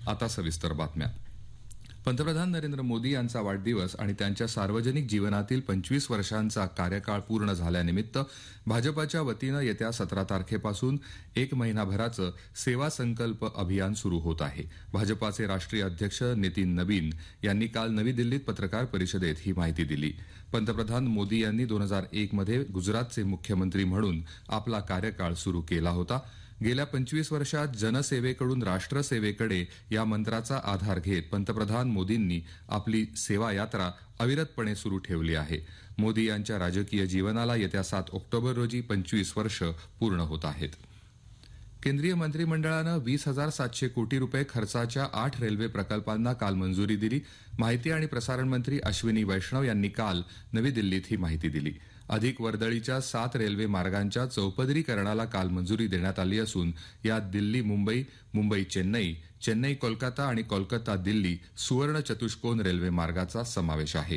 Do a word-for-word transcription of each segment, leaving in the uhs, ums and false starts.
आता सविस्तर बातम्या. पंतप्रधान नरेंद्र मोदी यांचा वाढदिवस आणि त्यांच्या सार्वजनिक जीवनातील पंचवीस वर्षांचा कार्यकाळ पूर्ण झाल्यानिमित्त भाजपाच्या वतीनं येत्या सतरा तारखेपासून एक महिनाभराचं सेवा संकल्प अभियान सुरू होत आहे. भाजपाचे राष्ट्रीय अध्यक्ष नितीन नवीन यांनी काल नवी दिल्लीत पत्रकार परिषदेत ही माहिती दिली. पंतप्रधान मोदी यांनी दोन हजार एक मध्ये गुजरातचे मुख्यमंत्री म्हणून आपला कार्यकाळ सुरू केला होता. गेल्या पंचवीस वर्षात जनसेवेकडून राष्ट्रसेवेकडे या मंत्राचा आधार घेत पंतप्रधान मोदींनी आपली सेवा यात्रा अविरतपणे सुरू ठेवली आहे. मोदी यांच्या राजकीय जीवनाला येत्या सात ऑक्टोबर रोजी पंचवीस वर्ष पूर्ण होत आहेत. केंद्रीय मंत्रिमंडळानं वीस हजार सातशे कोटी रुपये खर्चाच्या आठ रेल्वे प्रकल्पांना काल मंजुरी दिली. माहिती आणि प्रसारण मंत्री अश्विनी वैष्णव यांनी काल नवी दिल्लीत ही माहिती दिली. अधिक वर्दळीच्या सात रेल्वे मार्गांच्या चौपदरीकरणाला काल मंजुरी देण्यात आली असून यात दिल्ली मुंबई, मुंबई चेन्नई, चेन्नई कोलकाता आणि कोलकाता दिल्ली सुवर्ण चतुष्कोन रेल्वे मार्गाचा समावेश आहे.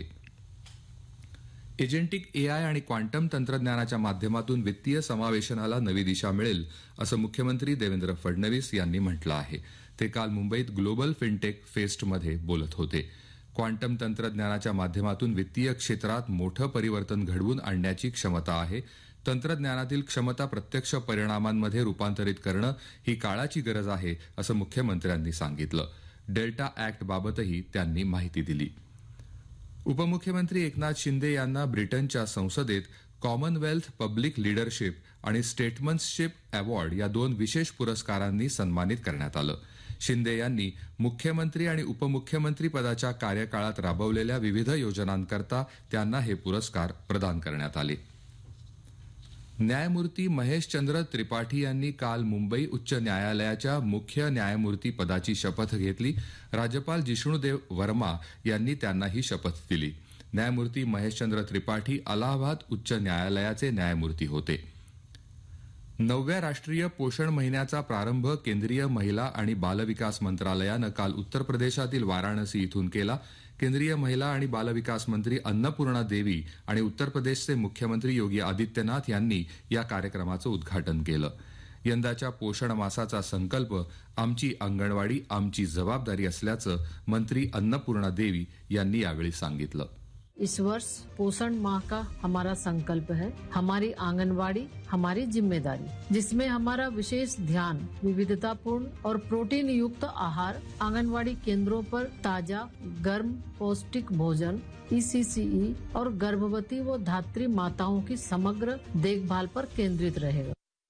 एजंटिक एआय आणि क्वांटम तंत्रज्ञानाच्या माध्यमातून वित्तीय समावेशनाला नवी दिशा मिळेल असं मुख्यमंत्री देवेंद्र फडणवीस यांनी म्हटलं आहे. ते काल मुंबईत ग्लोबल फिनटेक फेस्टमध्ये बोलत होते. क्वांटम तंत्रज्ञानाच्या माध्यमातून वित्तीय क्षेत्रात मोठं परिवर्तन घडवून आणण्याची क्षमता आहे. तंत्रज्ञानातील क्षमता प्रत्यक्ष परिणामांमध्ये रूपांतरित करणं ही काळाची गरज आहे असं मुख्यमंत्र्यांनी सांगितलं. डेल्टा अॅक्ट बाबतही त्यांनी माहिती दिली. उपमुख्यमंत्री एकनाथ शिंदे यांना ब्रिटनच्या संसदेत कॉमनवेल्थ पब्लिक लीडरशिप आणि स्टेटमन्सशिप अवॉर्ड या दोन विशेष पुरस्कारांनी सन्मानित करण्यात आलं. शिंदे यांनी मुख्यमंत्री आणि उपमुख्यमंत्री पदाच्या कार्यकाळात राबवलेल्या विविध योजनांकरता त्यांना हे पुरस्कार प्रदान करण्यात आले. न्यायमूर्ती महेशचंद्र त्रिपाठी यांनी काल मुंबई उच्च न्यायालयाच्या मुख्य न्यायमूर्ती पदाची शपथ घेतली. राज्यपाल जिष्णुदेव वर्मा यांनी त्यांना ही शपथ दिली. न्यायमूर्ती महेशचंद्र त्रिपाठी अलाहाबाद उच्च न्यायालयाचे न्यायमूर्ती होते. नवव्या राष्ट्रीय पोषण महिन्याचा प्रारंभ केंद्रीय महिला आणि बालविकास मंत्रालयानं काल उत्तर प्रदेशातील वाराणसी इथून केला. केंद्रीय महिला आणि बालविकास मंत्री अन्नपूर्णा देवी आणि उत्तर प्रदेशचे मुख्यमंत्री योगी आदित्यनाथ यांनी या कार्यक्रमाचं उद्घाटन केलं. यंदाच्या पोषण मासाचा संकल्प आमची अंगणवाडी आमची जबाबदारी असल्याचं मंत्री अन्नपूर्णा देवी यांनी यावेळी सांगितलं. इस वर्ष पोषण माह का हमारा संकल्प है हमारी आंगनवाड़ी हमारी जिम्मेदारी, जिसमें हमारा विशेष ध्यान विविधतापूर्ण और प्रोटीन युक्त आहार, आंगनवाड़ी केंद्रों पर ताजा गर्म पौष्टिक भोजन, ईसीसीई और गर्भवती व धात्री माताओं की समग्र देखभाल पर केंद्रित रहेगा.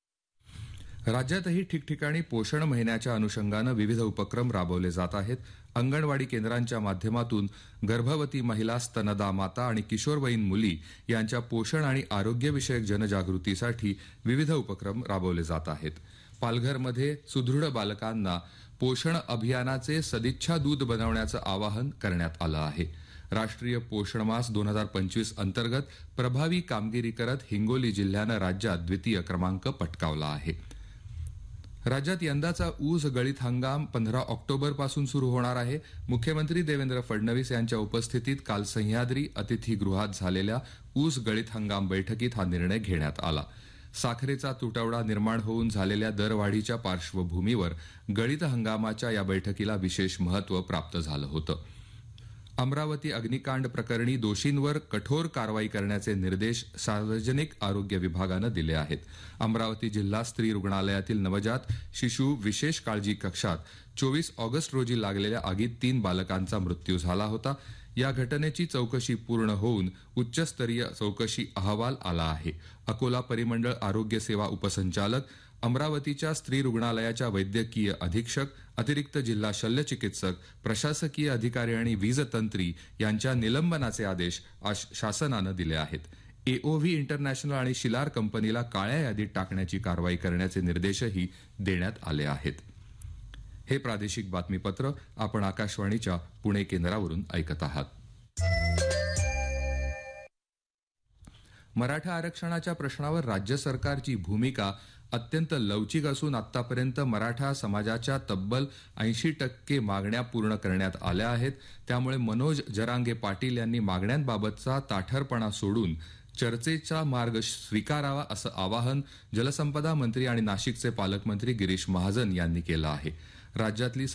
राज्यातही ठिकठिकाणी पोषण महिन्याच्या अनुषंगानं विविध उपक्रम राबवले जात आहेत. अंगणवाडी केंद्रांच्या माध्यमातून गर्भवती महिला, स्तनदा माता आणि किशोरवयीन मुली यांच्या पोषण आणि आरोग्यविषयक जनजागृतीसाठी विविध उपक्रम राबवले जात आहेत. पालघरमध्ये सुदृढ बालकांना पोषण अभियानाचे सदिच्छा दूध बनवण्याचं आवाहन करण्यात आलं आहे. राष्ट्रीय पोषण मास दोन हजार पंचवीस अंतर्गत प्रभावी कामगिरी करत हिंगोली जिल्ह्यानं राज्यात द्वितीय क्रमांक पटकावला आहे. राज्यात यंदाचा ऊस गळीत हंगाम पंधरा ऑक्टोबर पासून सुरू होणार आहे. मुख्यमंत्री देवेंद्र फडणवीस यांच्या उपस्थितीत काल सह्याद्री अतिथीगृहात झालेल्या ऊस गळीत हंगाम बैठकीत हा निर्णय घेण्यात आला. साखरेचा तुटवडा निर्माण होऊन झालेल्या दरवाढीच्या पार्श्वभूमीवर गळीत हंगामाच्या या बैठकीला विशेष महत्त्व प्राप्त झालं होतं. अमरावती अग्निकांड प्रकरणी दोषींवर कठोर कारवाई करण्याचे निर्देश सार्वजनिक आरोग्य विभागानं दिले आहेत. अमरावती जिल्हा स्त्री रुग्णालयातील नवजात शिशु विशेष काळजी कक्षात चोवीस ऑगस्ट रोजी लागलेल्या आगीत तीन बालकांचा मृत्यू झाला होता. या घटनेची चौकशी पूर्ण होऊन उच्चस्तरीय चौकशी अहवाल आला आहे. अकोला परिमंडळ आरोग्य सेवा उपसंचालक, अमरावतीच्या स्त्री रुग्णालयाच्या वैद्यकीय अधीक्षक, अतिरिक्त जिल्हा शल्यचिकित्सक, प्रशासकीय अधिकारी आणि वीजतंत्री यांच्या निलंबनाचे आदेश आज शासनानं दिले आहेत. एओव्ही इंटरनॅशनल आणि शिलार कंपनीला काळ्या यादीत टाकण्याची कारवाई करण्याचे निर्देशही देण्यात आले आहेत. हे प्रादेशिक बातमीपत्र आपण आकाशवाणीच्या पुणे केंद्रावरून ऐकत आहात. मराठा आरक्षणाच्या प्रश्नावर राज्य सरकारची भूमिका अत्यंत लवचिक असून आतापर्यंत मराठा समाजाच्या तब्बल ऐंशी टक्के मागण्या पूर्ण करण्यात आल्या आहेत. त्यामुळे मनोज जरांगे पाटील यांनी मागण्यांबाबतचा ताठरपणा सोडून चर्चेचा मार्ग स्वीकारावा असं आवाहन जलसंपदा मंत्री आणि नाशिकचे पालकमंत्री गिरीश महाजन यांनी केलं आहे. राज्यातली